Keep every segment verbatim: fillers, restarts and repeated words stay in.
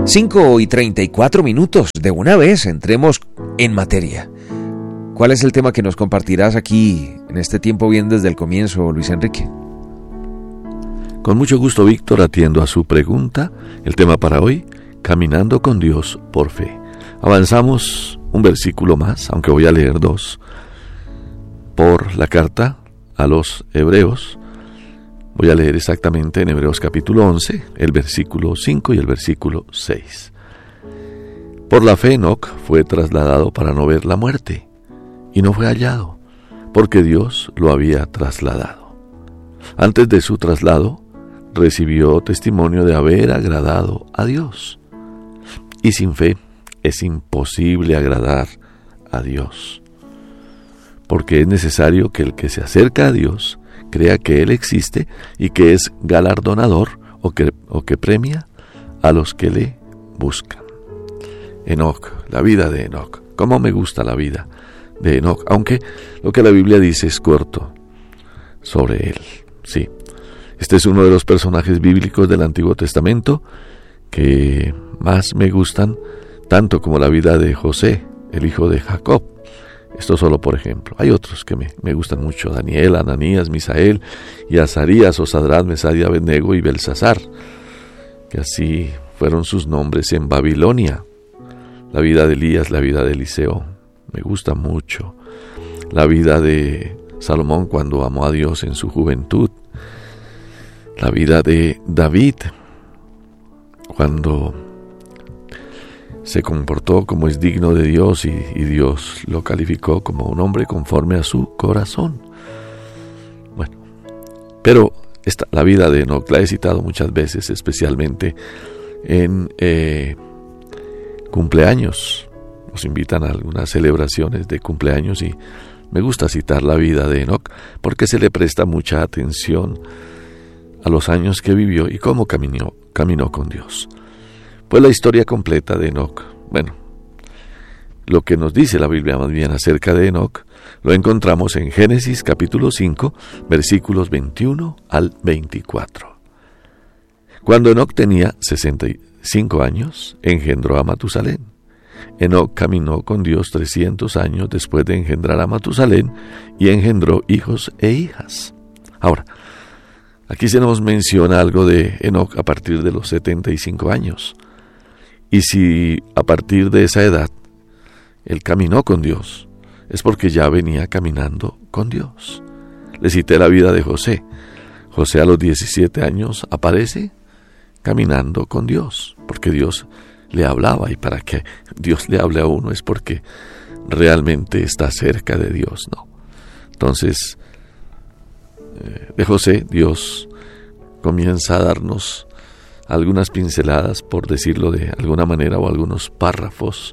cinco y treinta y cuatro minutos. De una vez entremos en materia. ¿Cuál es el tema que nos compartirás aquí en este tiempo bien desde el comienzo, Luis Enrique? Con mucho gusto, Víctor, atiendo a su pregunta. El tema para hoy, caminando con Dios por fe. Avanzamos un versículo más, aunque voy a leer dos, por la carta a los Hebreos. Voy a leer exactamente en Hebreos capítulo once, el versículo cinco y el versículo seis. Por la fe Enoc fue trasladado para no ver la muerte, y no fue hallado, porque Dios lo había trasladado. Antes de su traslado, recibió testimonio de haber agradado a Dios. Y sin fe es imposible agradar a Dios, porque es necesario que el que se acerca a Dios crea que Él existe y que es galardonador o que, o que premia a los que le buscan. Enoc, la vida de Enoc. ¿Cómo me gusta la vida de Enoc? Aunque lo que la Biblia dice es corto sobre él. Sí, este es uno de los personajes bíblicos del Antiguo Testamento que más me gustan, tanto como la vida de José, el hijo de Jacob. Esto solo por ejemplo. Hay otros que me, me gustan mucho: Daniel, Ananías, Misael y Azarías, o Sadrach, Mesach y Abednego y Belsasar, que así fueron sus nombres en Babilonia. La vida de Elías, la vida de Eliseo, me gusta mucho. La vida de Salomón cuando amó a Dios en su juventud. La vida de David cuando se comportó como es digno de Dios y, y Dios lo calificó como un hombre conforme a su corazón. Bueno, pero esta, la vida de Enoc la he citado muchas veces, especialmente en eh, cumpleaños. Nos invitan a algunas celebraciones de cumpleaños y me gusta citar la vida de Enoc porque se le presta mucha atención a los años que vivió y cómo caminó, caminó con Dios. Pues la historia completa de Enoc, bueno, lo que nos dice la Biblia más bien acerca de Enoc, lo encontramos en Génesis capítulo cinco, versículos veintiuno al veinticuatro. Cuando Enoc tenía sesenta y cinco años, engendró a Matusalén. Enoc caminó con Dios trescientos años después de engendrar a Matusalén y engendró hijos e hijas. Ahora, aquí se nos menciona algo de Enoc a partir de los setenta y cinco años. Y si a partir de esa edad él caminó con Dios, es porque ya venía caminando con Dios. Le cité la vida de José. José a los diecisiete años aparece caminando con Dios, porque Dios le hablaba, y para que Dios le hable a uno es porque realmente está cerca de Dios, ¿no? Entonces, de José, Dios comienza a darnos algunas pinceladas, por decirlo de alguna manera, o algunos párrafos,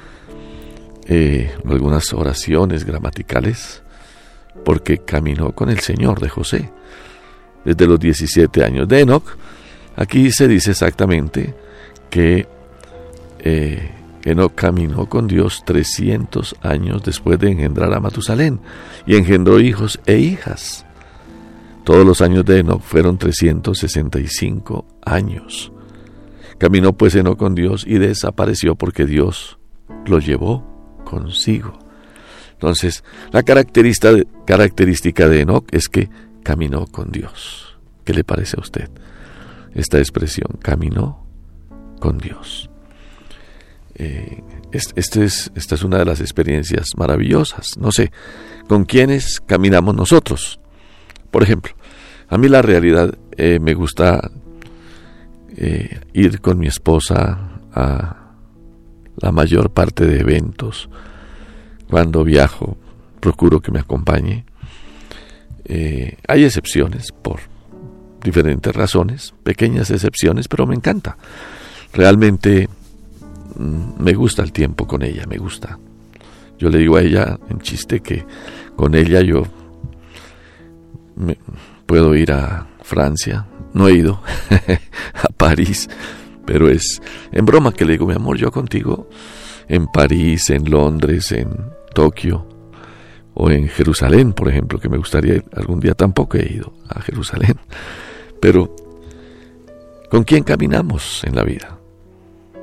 eh, algunas oraciones gramaticales, porque caminó con el Señor de José desde los diecisiete años. De Enoc, aquí se dice exactamente que eh, Enoc caminó con Dios trescientos años después de engendrar a Matusalén, y engendró hijos e hijas. Todos los años de Enoc fueron trescientos sesenta y cinco años. Caminó pues Enoc con Dios y desapareció porque Dios lo llevó consigo. Entonces, la característica de, característica de Enoc es que caminó con Dios. ¿Qué le parece a usted esta expresión? Caminó con Dios. Eh, este es, esta es una de las experiencias maravillosas. No sé, ¿con quiénes caminamos nosotros? Por ejemplo, a mí la realidad eh, me gusta eh, ir con mi esposa a la mayor parte de eventos. Cuando viajo, procuro que me acompañe. Eh, hay excepciones por diferentes razones, pequeñas excepciones, pero me encanta. Realmente mm, me gusta el tiempo con ella, me gusta. Yo le digo a ella en chiste que con ella yo me, puedo ir a Francia, no he ido a París, pero es en broma que le digo, mi amor, yo contigo en París, en Londres, en Tokio o en Jerusalén, por ejemplo, que me gustaría ir algún día. Tampoco he ido a Jerusalén, pero ¿con quién caminamos en la vida?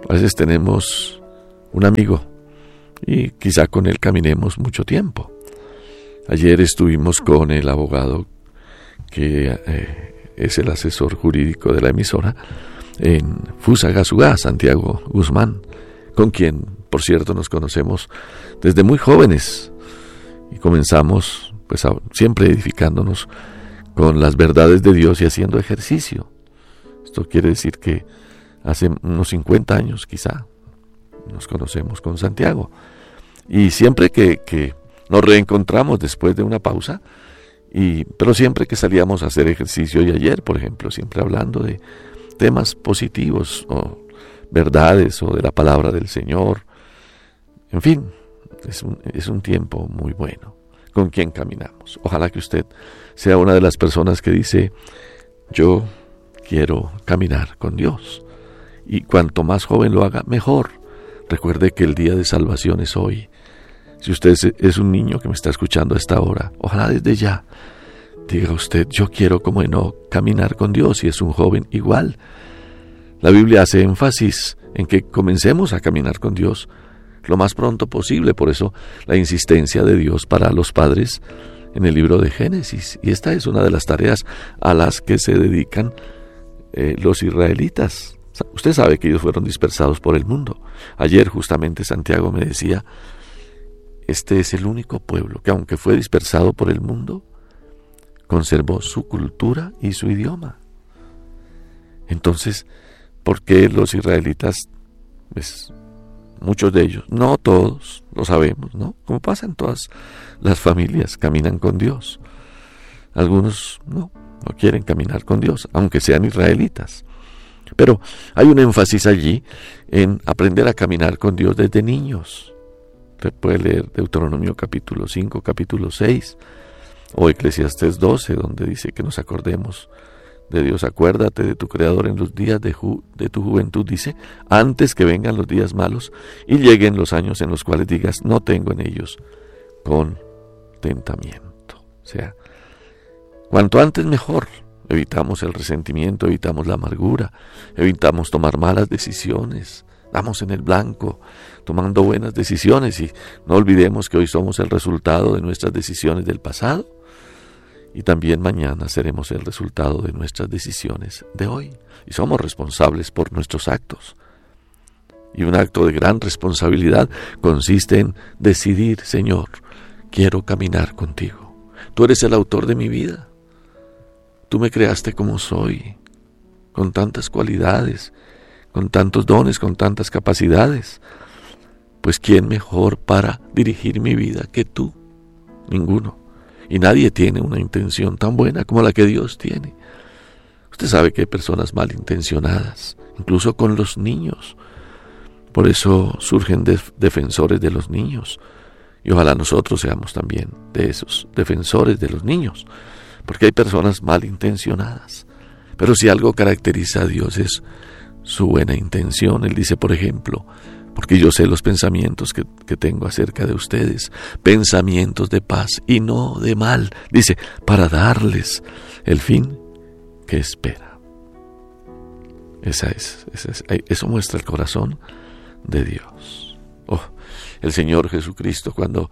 A veces tenemos un amigo y quizá con él caminemos mucho tiempo. Ayer estuvimos con el abogado que eh, es el asesor jurídico de la emisora en Fusagasugá, Santiago Guzmán, con quien, por cierto, nos conocemos desde muy jóvenes y comenzamos pues a, siempre edificándonos con las verdades de Dios y haciendo ejercicio. Esto quiere decir que hace unos cincuenta años quizá nos conocemos con Santiago, y siempre que, que nos reencontramos después de una pausa, y, pero siempre que salíamos a hacer ejercicio, y ayer por ejemplo siempre hablando de temas positivos o verdades o de la palabra del Señor, en fin, es un, es un tiempo muy bueno con quien caminamos. Ojalá que usted sea una de las personas que dice: yo quiero caminar con Dios, y cuanto más joven lo haga, mejor. Recuerde que el día de salvación es hoy. Si usted es un niño que me está escuchando a esta hora, ojalá desde ya diga usted: yo quiero, como Enoc, caminar con Dios. Si es un joven, igual. La Biblia hace énfasis en que comencemos a caminar con Dios lo más pronto posible. Por eso la insistencia de Dios para los padres en el libro de Génesis. Y esta es una de las tareas a las que se dedican eh, los israelitas. Usted sabe que ellos fueron dispersados por el mundo. Ayer justamente Santiago me decía: este es el único pueblo que, aunque fue dispersado por el mundo, conservó su cultura y su idioma. Entonces, ¿por qué los israelitas, pues, muchos de ellos, no todos, lo sabemos, ¿no? Como pasa en todas las familias, caminan con Dios? Algunos no, no quieren caminar con Dios, aunque sean israelitas. Pero hay un énfasis allí en aprender a caminar con Dios desde niños. Usted puede leer Deuteronomio capítulo cinco, capítulo seis, o Eclesiastés doce, donde dice que nos acordemos de Dios. Acuérdate de tu Creador en los días de, ju- de tu juventud, dice, antes que vengan los días malos y lleguen los años en los cuales digas: no tengo en ellos contentamiento. O sea, cuanto antes mejor. Evitamos el resentimiento, evitamos la amargura, evitamos tomar malas decisiones, damos en el blanco, tomando buenas decisiones, y no olvidemos que hoy somos el resultado de nuestras decisiones del pasado, y también mañana seremos el resultado de nuestras decisiones de hoy, y somos responsables por nuestros actos. Y un acto de gran responsabilidad consiste en decidir: Señor, quiero caminar contigo. Tú eres el autor de mi vida. Tú me creaste como soy, con tantas cualidades, con tantos dones, con tantas capacidades. Pues ¿quién mejor para dirigir mi vida que tú? Ninguno. Y nadie tiene una intención tan buena como la que Dios tiene. Usted sabe que hay personas malintencionadas, incluso con los niños. Por eso surgen def- defensores de los niños. Y ojalá nosotros seamos también de esos defensores de los niños. Porque hay personas malintencionadas. Pero si algo caracteriza a Dios es su buena intención. Él dice, por ejemplo: porque yo sé los pensamientos que, que tengo acerca de ustedes, pensamientos de paz y no de mal. Dice, para darles el fin que espera. Esa es, esa es, eso muestra el corazón de Dios. Oh, el Señor Jesucristo, cuando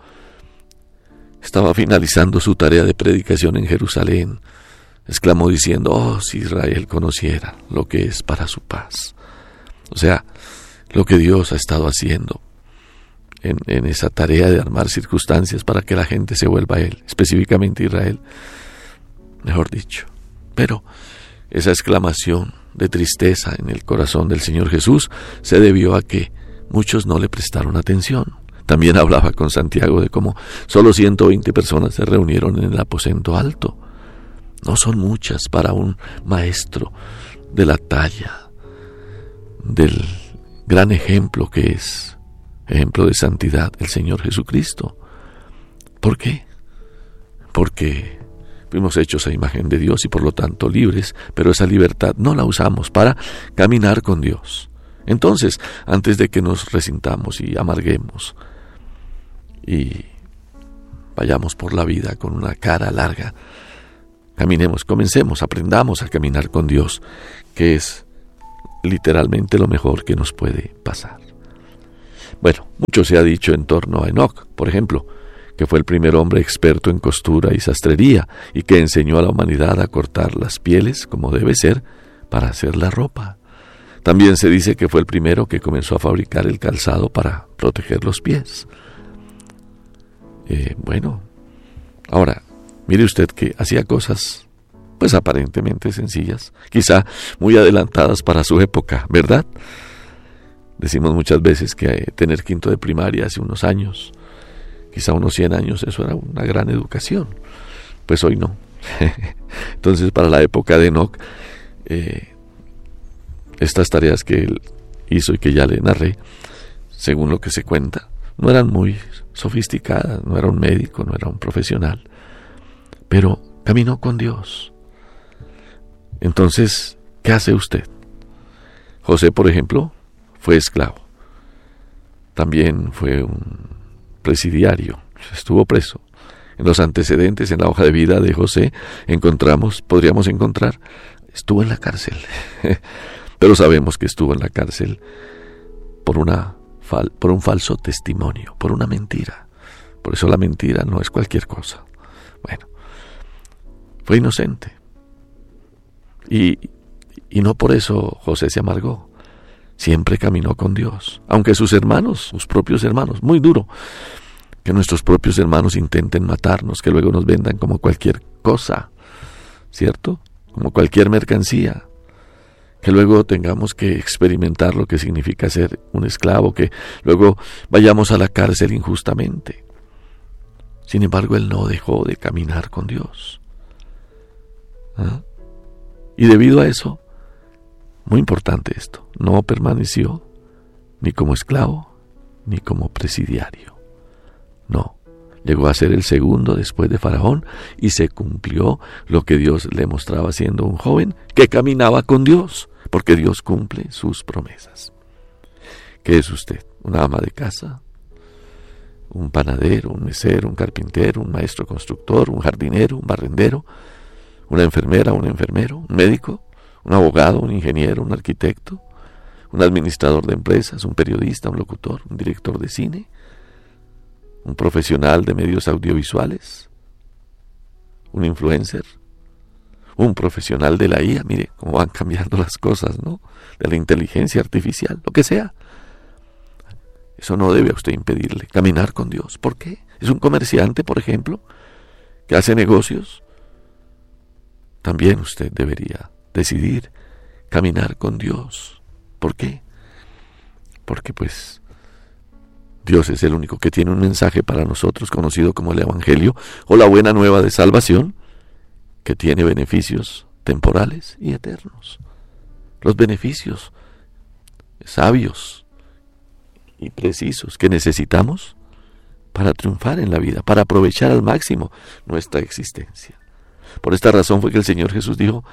estaba finalizando su tarea de predicación en Jerusalén, exclamó diciendo: oh, si Israel conociera lo que es para su paz. O sea, lo que Dios ha estado haciendo en, en esa tarea de armar circunstancias para que la gente se vuelva a Él, específicamente Israel, mejor dicho. Pero esa exclamación de tristeza en el corazón del Señor Jesús se debió a que muchos no le prestaron atención. También hablaba con Santiago de cómo solo ciento veinte personas se reunieron en el aposento alto. No son muchas para un maestro de la talla, del gran ejemplo que es, ejemplo de santidad, el Señor Jesucristo. ¿Por qué? Porque fuimos hechos a imagen de Dios y por lo tanto libres, pero esa libertad no la usamos para caminar con Dios. Entonces, antes de que nos resintamos y amarguemos y vayamos por la vida con una cara larga, caminemos, comencemos, aprendamos a caminar con Dios, que es literalmente lo mejor que nos puede pasar. Bueno, mucho se ha dicho en torno a Enoc, por ejemplo, que fue el primer hombre experto en costura y sastrería y que enseñó a la humanidad a cortar las pieles como debe ser para hacer la ropa. También se dice que fue el primero que comenzó a fabricar el calzado para proteger los pies. Eh, bueno, ahora, mire usted que hacía cosas, pues aparentemente sencillas, quizá muy adelantadas para su época, ¿verdad? Decimos muchas veces que eh, tener quinto de primaria hace unos años, quizá unos cien años, eso era una gran educación. Pues hoy no. Entonces, para la época de Enoc, eh, estas tareas que él hizo y que ya le narré, según lo que se cuenta, no eran muy sofisticadas, no era un médico, no era un profesional, pero caminó con Dios. Entonces, ¿qué hace usted? José, por ejemplo, fue esclavo. También fue un presidiario, estuvo preso. En los antecedentes, en la hoja de vida de José, encontramos, podríamos encontrar, estuvo en la cárcel. Pero sabemos que estuvo en la cárcel por una fal, por un falso testimonio, por una mentira. Por eso la mentira no es cualquier cosa. Bueno, fue inocente. Y, y no por eso José se amargó. Siempre caminó con Dios. Aunque sus hermanos, sus propios hermanos, muy duro, que nuestros propios hermanos intenten matarnos, que luego nos vendan como cualquier cosa, ¿cierto? Como cualquier mercancía. Que luego tengamos que experimentar lo que significa ser un esclavo, que luego vayamos a la cárcel injustamente. Sin embargo, él no dejó de caminar con Dios. ¿Ah? Y debido a eso, muy importante esto, no permaneció ni como esclavo ni como presidiario. No, llegó a ser el segundo después de Faraón y se cumplió lo que Dios le mostraba siendo un joven que caminaba con Dios, porque Dios cumple sus promesas. ¿Qué es usted? ¿Una ama de casa? ¿Un panadero, un mesero, un carpintero, un maestro constructor, un jardinero, un barrendero? ¿Una enfermera, un enfermero, un médico, un abogado, un ingeniero, un arquitecto, un administrador de empresas, un periodista, un locutor, un director de cine, un profesional de medios audiovisuales, un influencer, un profesional de la I A? Mire cómo van cambiando las cosas, ¿no? De la inteligencia artificial, lo que sea. Eso no debe a usted impedirle caminar con Dios. ¿Por qué? ¿Es un comerciante, por ejemplo, que hace negocios? También usted debería decidir caminar con Dios. ¿Por qué? Porque pues Dios es el único que tiene un mensaje para nosotros conocido como el Evangelio o la buena nueva de salvación, que tiene beneficios temporales y eternos. Los beneficios sabios y precisos que necesitamos para triunfar en la vida, para aprovechar al máximo nuestra existencia. Por esta razón fue que el Señor Jesús dijo,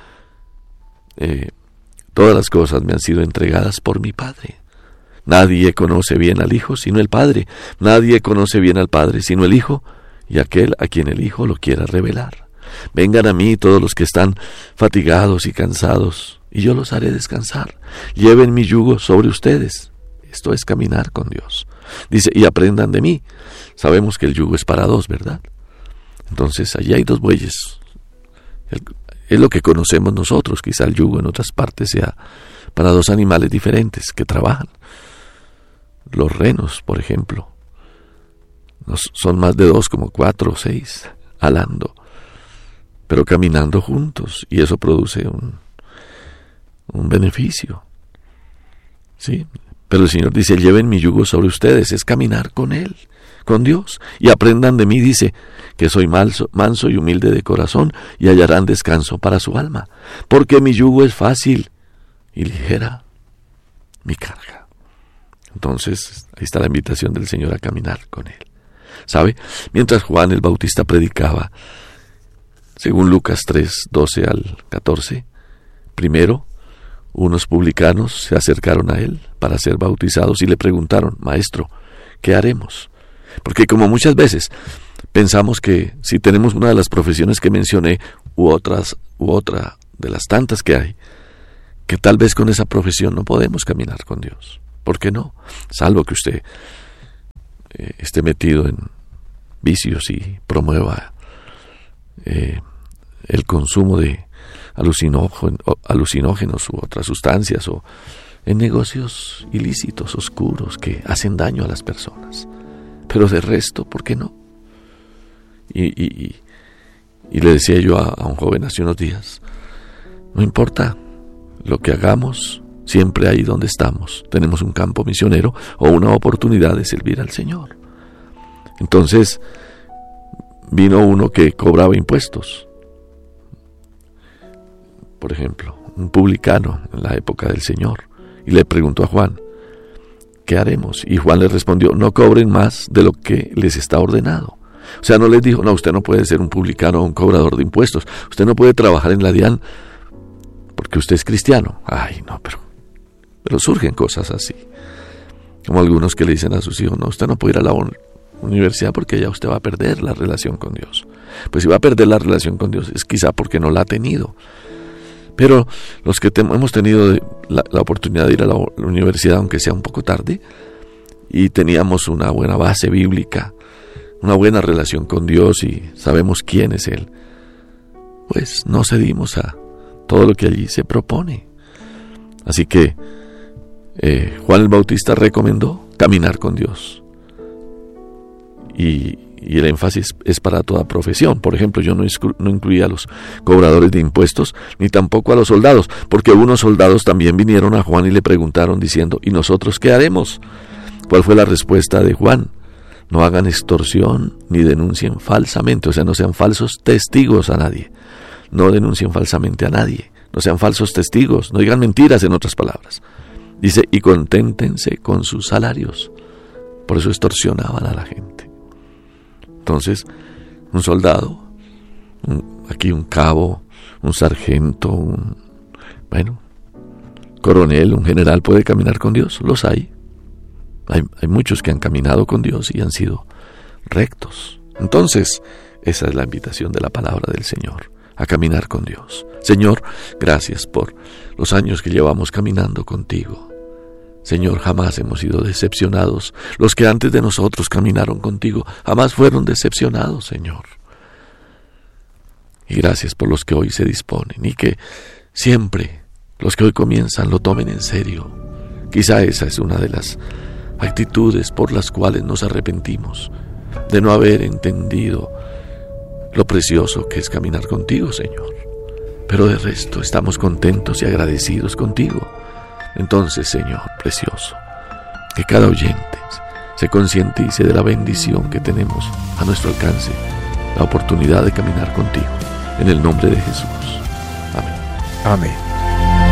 eh, todas las cosas me han sido entregadas por mi Padre. Nadie conoce bien al Hijo sino el Padre. Nadie conoce bien al Padre sino el Hijo y aquel a quien el Hijo lo quiera revelar. Vengan a mí todos los que están fatigados y cansados, y yo los haré descansar. Lleven mi yugo sobre ustedes. Esto es caminar con Dios. Dice, y aprendan de mí. Sabemos que el yugo es para dos, ¿verdad? Entonces, allí hay dos bueyes. El, es lo que conocemos nosotros. Quizá el yugo en otras partes sea para dos animales diferentes que trabajan. Los renos, por ejemplo, son más de dos, como cuatro o seis, alando, pero caminando juntos, y eso produce un, un beneficio. ¿Sí? Pero el Señor dice, lleven mi yugo sobre ustedes, es caminar con Él, con Dios, y aprendan de mí, dice, que soy manso, manso y humilde de corazón, y hallarán descanso para su alma, porque mi yugo es fácil y ligera mi carga. Entonces, ahí está la invitación del Señor a caminar con Él. ¿Sabe? Mientras Juan el Bautista predicaba, según Lucas tres, doce al catorce, primero, unos publicanos se acercaron a él para ser bautizados y le preguntaron, Maestro, ¿qué haremos? Porque como muchas veces pensamos que si tenemos una de las profesiones que mencioné u otras u otra de las tantas que hay, que tal vez con esa profesión no podemos caminar con Dios. ¿Por qué no? Salvo que usted eh, esté metido en vicios y promueva eh, el consumo de alucinógenos, alucinógenos u otras sustancias, o en negocios ilícitos, oscuros, que hacen daño a las personas. Pero de resto, ¿por qué no? Y, y, y, y le decía yo a, a un joven hace unos días, no importa lo que hagamos, siempre ahí donde estamos tenemos un campo misionero o una oportunidad de servir al Señor. Entonces vino uno que cobraba impuestos, por ejemplo, un publicano en la época del Señor, y le preguntó a Juan, ¿qué haremos? Y Juan le respondió, no cobren más de lo que les está ordenado. O sea, no les dijo, no, usted no puede ser un publicano o un cobrador de impuestos, usted no puede trabajar en la DIAN porque usted es cristiano. Ay, no, pero, pero surgen cosas así. Como algunos que le dicen a sus hijos, no, usted no puede ir a la universidad porque ya usted va a perder la relación con Dios. Pues si va a perder la relación con Dios es quizá porque no la ha tenido. Pero los que te, hemos tenido la, la oportunidad de ir a la, la universidad, aunque sea un poco tarde, y teníamos una buena base bíblica, una buena relación con Dios y sabemos quién es Él, pues no cedimos a todo lo que allí se propone. Así que eh, Juan el Bautista recomendó caminar con Dios. Y, y el énfasis es para toda profesión. Por ejemplo, yo no, exclu- no incluía a los cobradores de impuestos, ni tampoco a los soldados, porque unos soldados también vinieron a Juan y le preguntaron diciendo, ¿y nosotros qué haremos? ¿Cuál fue la respuesta de Juan? No hagan extorsión ni denuncien falsamente, o sea, no sean falsos testigos a nadie. No denuncien falsamente a nadie, no sean falsos testigos, no digan mentiras, en otras palabras. Dice, y conténtense con sus salarios. Por eso extorsionaban a la gente. Entonces, un soldado, un, aquí un cabo, un sargento, un, bueno, coronel, un general puede caminar con Dios, los hay. Hay, hay muchos que han caminado con Dios y han sido rectos. Entonces, esa es la invitación de la palabra del Señor, a caminar con Dios. Señor, gracias por los años que llevamos caminando contigo. Señor, jamás hemos sido decepcionados. Los que antes de nosotros caminaron contigo, jamás fueron decepcionados, Señor. Y gracias por los que hoy se disponen, y que siempre los que hoy comienzan lo tomen en serio. Quizá esa es una de las actitudes por las cuales nos arrepentimos, de no haber entendido lo precioso que es caminar contigo, Señor. Pero de resto estamos contentos y agradecidos contigo. Entonces, Señor precioso, que cada oyente se concientice de la bendición que tenemos a nuestro alcance, la oportunidad de caminar contigo. En el nombre de Jesús. Amén. Amén.